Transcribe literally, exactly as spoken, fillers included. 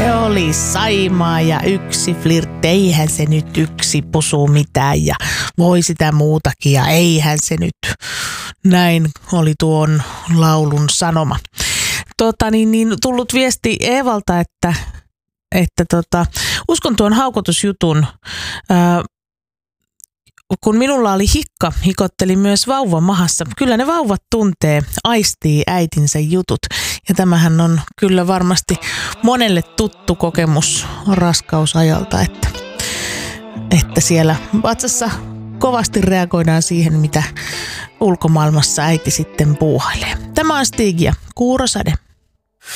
Se oli Saimaa ja yksi flirtti, eihän se nyt yksi pusu mitään ja voi sitä muutakin ja eihän se nyt. Näin oli tuon laulun sanoma. Tota, niin, niin, tullut viesti Eevalta, että, että tota, uskon tuon haukotusjutun. Ää, kun minulla oli hikka, hikotteli myös vauva mahassa. Kyllä ne vauvat tuntee, aistii äitinsä jutut. Ja tämähän on kyllä varmasti monelle tuttu kokemus raskausajalta, että, että siellä vatsassa kovasti reagoidaan siihen, mitä ulkomaailmassa äiti sitten puuhailee. Tämä on Stig ja Kuurosade.